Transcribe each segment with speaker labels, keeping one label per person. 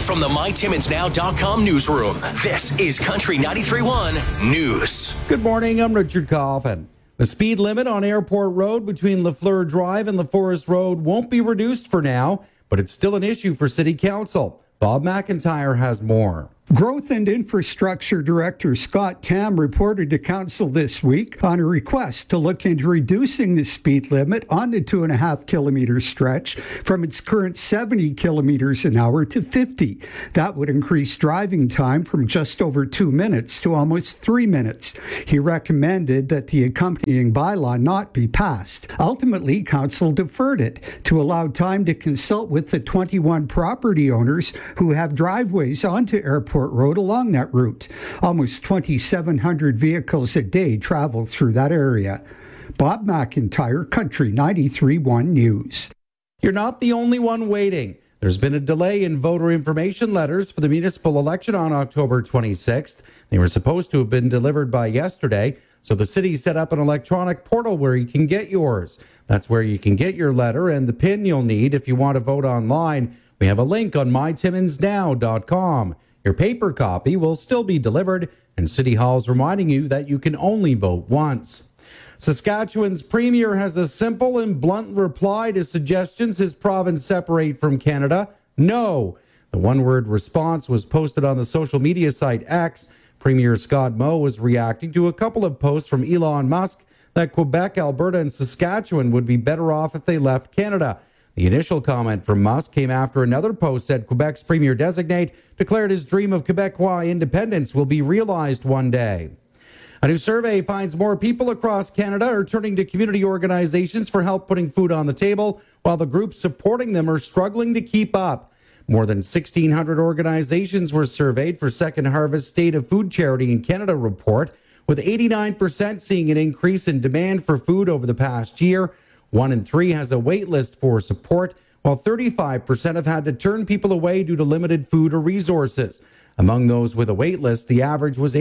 Speaker 1: from the MyTimmonsNow.com newsroom, this is Country 93.1 News.
Speaker 2: Good morning, I'm Richard Coffin. The speed limit on Airport Road between Lafleur Drive and LaForest Road won't be reduced for now, but it's still an issue for City Council. Bob McIntyre has more.
Speaker 3: Growth and Infrastructure Director Scott Tam reported to Council this week on a request to look into reducing the speed limit on the 2.5-kilometer stretch from its current 70 kilometers an hour to 50. That would increase driving time from just over 2 minutes to almost 3 minutes. He recommended that the accompanying bylaw not be passed. Ultimately, Council deferred it to allow time to consult with the 21 property owners who have driveways onto Airport Road along that route. Almost 2,700 vehicles a day travel through that area. Bob McIntyre, Country 93.1 News.
Speaker 2: You're not the only one waiting. There's been a delay in voter information letters for the municipal election on October 26th. They were supposed to have been delivered by yesterday, so the city set up an electronic portal where you can get yours. That's where you can get your letter and the PIN you'll need if you want to vote online. We have a link on mytimmonsnow.com. Your paper copy will still be delivered, and City Hall's reminding you that you can only vote once. Saskatchewan's premier has a simple and blunt reply to suggestions his province separate from Canada: no. The one-word response was posted on the social media site X. Premier Scott Moe was reacting to a couple of posts from Elon Musk that Quebec, Alberta, and Saskatchewan would be better off if they left Canada. The initial comment from Musk came after another post said Quebec's premier-designate declared his dream of Quebecois independence will be realized one day. A new survey finds more people across Canada are turning to community organizations for help putting food on the table, while the groups supporting them are struggling to keep up. More than 1,600 organizations were surveyed for Second Harvest State of Food Charity in Canada report, with 89% seeing an increase in demand for food over the past year. 1 in 3 has a wait list for support, while 35% have had to turn people away due to limited food or resources. Among those with a wait list, the average was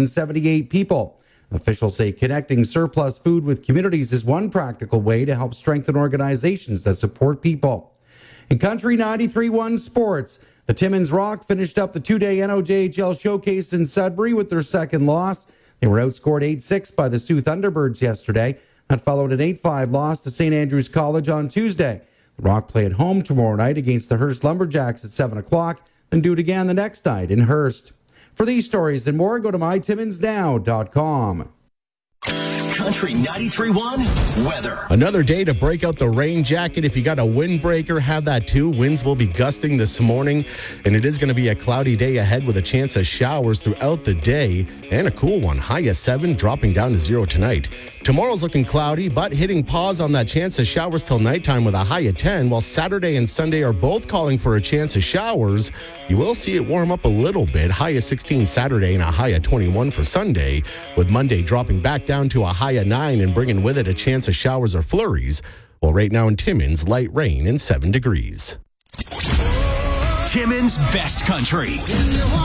Speaker 2: 878 people. Officials say connecting surplus food with communities is one practical way to help strengthen organizations that support people. In Country 93.1 Sports, the Timmins Rock finished up the 2-day NOJHL showcase in Sudbury with their second loss. They were outscored 8-6 by the Sioux Thunderbirds yesterday. That followed an 8-5 loss to St. Andrews College on Tuesday. The Rock play at home tomorrow night against the Hearst Lumberjacks at 7 o'clock, then do it again the next night in Hearst. For these stories and more, go to mytimmonsnow.com.
Speaker 1: Country 93.1 weather.
Speaker 4: Another day to break out the rain jacket. If you got a windbreaker, have that too. Winds will be gusting this morning, and it is going to be a cloudy day ahead with a chance of showers throughout the day and a cool one. High of 7, dropping down to 0 tonight. Tomorrow's looking cloudy, but hitting pause on that chance of showers till nighttime with a high of 10, while Saturday and Sunday are both calling for a chance of showers. You will see it warm up a little bit. High of 16 Saturday and a high of 21 for Sunday, with Monday dropping back down to a high of 9 and bringing with it a chance of showers or flurries. Well, right now in Timmins, light rain and 7 degrees.
Speaker 1: Timmins' best country.